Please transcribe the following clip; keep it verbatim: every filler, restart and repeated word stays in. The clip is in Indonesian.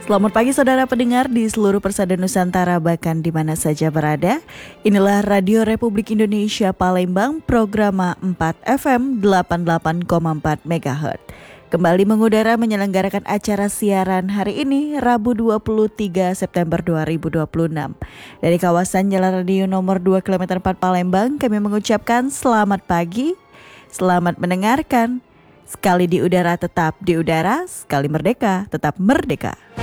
Selamat pagi saudara pendengar di seluruh persada Nusantara bahkan di mana saja berada. Inilah Radio Republik Indonesia Palembang, Programa empat F M delapan puluh delapan koma empat megahertz. Kembali mengudara menyelenggarakan acara siaran hari ini Rabu dua puluh tiga September dua ribu dua puluh enam. Dari kawasan Jalan Radio nomor dua kilometer empat Palembang, kami mengucapkan selamat pagi, selamat mendengarkan. Sekali di udara tetap di udara, sekali merdeka tetap merdeka.